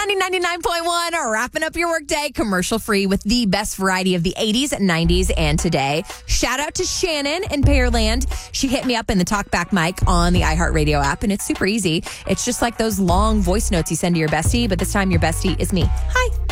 99.1, wrapping up your workday commercial free with the best variety of the 80s, 90s, and today. Shout out to Shannon in Pearland. She hit me up in the TalkBack mic on the iHeartRadio app, and it's super easy. It's just like those long voice notes you send to your bestie, but this time your bestie is me. Hi.